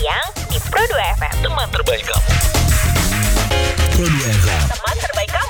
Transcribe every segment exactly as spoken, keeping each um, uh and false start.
siang di Pro dua F M. Teman terbaik kamu. Pro dua F M. Teman terbaik kamu.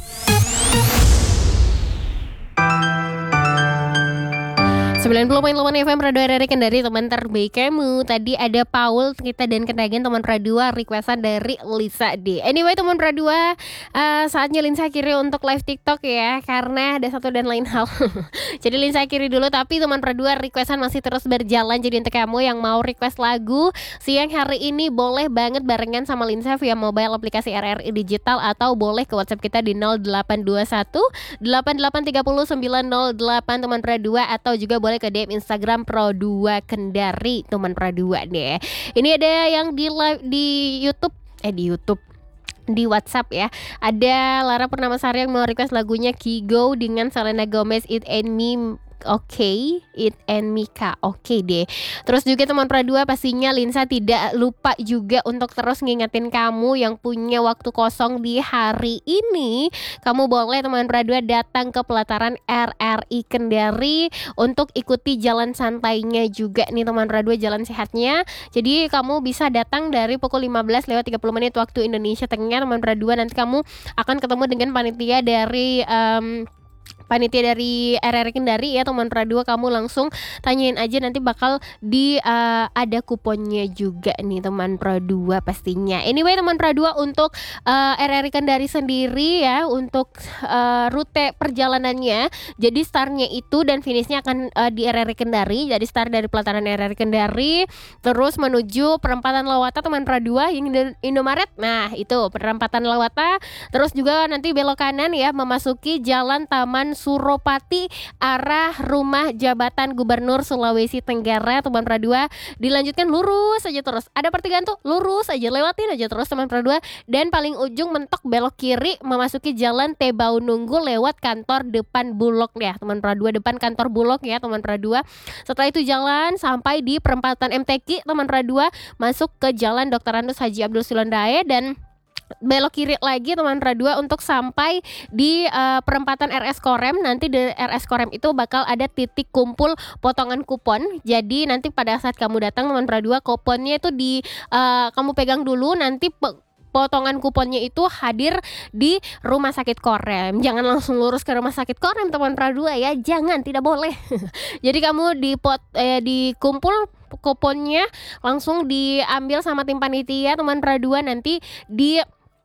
sembilan puluh koma delapan F M Radio R R I Kendari, teman terbaik kamu. Tadi ada Paul, kita dan Kendagen teman Radua, requestan dari Lisa D. Anyway teman Radua, uh, saatnya Linsa kiri untuk live TikTok ya, karena ada satu dan lain hal. Jadi Linsa kiri dulu, tapi teman Radua requestan masih terus berjalan. Jadi untuk kamu yang mau request lagu siang hari ini, boleh banget barengan sama Linsa via mobile aplikasi R R I Digital, atau boleh ke WhatsApp kita di nol delapan dua satu delapan delapan tiga nol sembilan nol delapan teman Radua, atau juga boleh ke D M Instagram Pro dua Kendari teman Pro dua deh. Ini ada yang di live di YouTube eh di YouTube di WhatsApp ya. Ada Lara Purnamasari yang mau request lagunya Kigo dengan Selena Gomez, It and Me. Oke, okay, It and Mika. Oke okay deh. Terus juga teman Pro dua, pastinya Linsa tidak lupa juga untuk terus ngingetin kamu yang punya waktu kosong di hari ini. Kamu boleh teman Pro dua datang ke pelataran R R I Kendari untuk ikuti jalan santainya juga nih teman Pro dua, jalan sehatnya. Jadi kamu bisa datang dari pukul lima belas lewat tiga puluh menit waktu Indonesia Tengah teman Pro dua. Nanti kamu akan ketemu dengan panitia dari um, Panitia dari R R I Kendari ya teman Pro dua. Kamu langsung tanyain aja, nanti bakal di uh, ada kuponnya juga nih teman Pro dua pastinya. Anyway teman Pro dua, untuk uh, R R I Kendari sendiri ya, untuk uh, rute perjalanannya, jadi startnya itu dan finishnya akan uh, di R R I Kendari. Jadi start dari pelataran R R I Kendari, terus menuju perempatan Lawata teman Pro dua yang Indomaret. Nah itu perempatan Lawata, terus juga nanti belok kanan ya, memasuki Jalan Taman Suropati arah rumah jabatan Gubernur Sulawesi Tenggara teman Pro dua. Dilanjutkan lurus aja terus, ada pertigaan tuh, lurus aja, lewatin aja terus teman Pro dua, dan paling ujung mentok belok kiri memasuki Jalan Tebau Nunggu lewat kantor depan Bulog ya teman Pro dua, depan kantor Bulog ya teman Pro dua. Setelah itu jalan sampai di perempatan M T Q teman Pro dua, masuk ke Jalan Doktor Andus Haji Abdul Sulandae, dan belok kiri lagi teman Pro dua untuk sampai di uh, perempatan R S Korem. Nanti di R S Korem itu bakal ada titik kumpul potongan kupon. Jadi nanti pada saat kamu datang teman Pro dua, kuponnya itu di uh, kamu pegang dulu, nanti pe- potongan kuponnya itu hadir di Rumah Sakit Korem. Jangan langsung lurus ke Rumah Sakit Korem teman Pro dua ya, jangan, tidak boleh. Jadi kamu di pot eh, dikumpul kuponnya langsung diambil sama tim panitia teman Pro dua, nanti di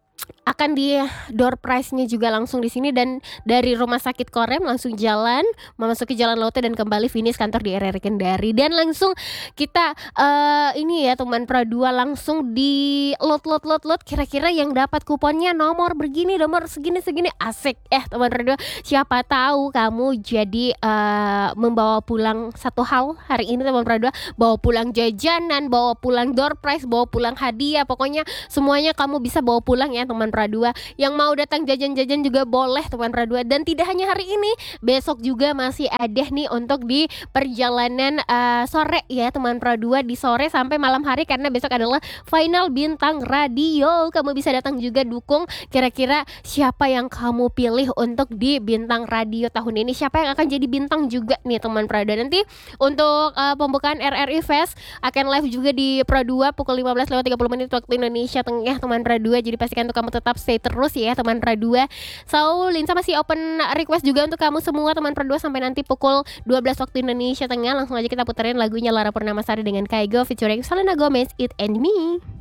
akan di door prize-nya juga langsung di sini, dan dari Rumah Sakit Korem langsung jalan memasuki Jalan Laute dan kembali finish kantor di R R I Kendari. Dan langsung kita uh, ini ya teman Pro dua, langsung di lot lot lot lot kira-kira yang dapat kuponnya nomor begini, nomor segini segini, asik eh teman Pro dua. Siapa tahu kamu jadi uh, membawa pulang satu hal hari ini teman Pro dua, bawa pulang jajanan, bawa pulang door prize, bawa pulang hadiah, pokoknya semuanya kamu bisa bawa pulang ya teman Pro dua. Yang mau datang jajan-jajan juga boleh teman Pro dua. Dan tidak hanya hari ini, besok juga masih ada nih untuk di perjalanan uh, sore ya teman Pro dua, di sore sampai malam hari, karena besok adalah final bintang radio. Kamu bisa datang juga dukung kira-kira siapa yang kamu pilih untuk di bintang radio tahun ini, siapa yang akan jadi bintang juga nih teman Pro dua. Nanti untuk uh, pembukaan R R I Fest akan live juga di Pro dua pukul lima belas lewat tiga puluh menit waktu Indonesia Tengah teman Pro dua. Jadi pastikan untuk kamu tetap stay terus ya teman Pro dua. So Linsa masih open request juga untuk kamu semua teman Pro dua sampai nanti pukul dua belas waktu Indonesia Tengah. Langsung aja kita puterin lagunya Lara Purnamasari dengan Kaigo featuring Selena Gomez, It and Me.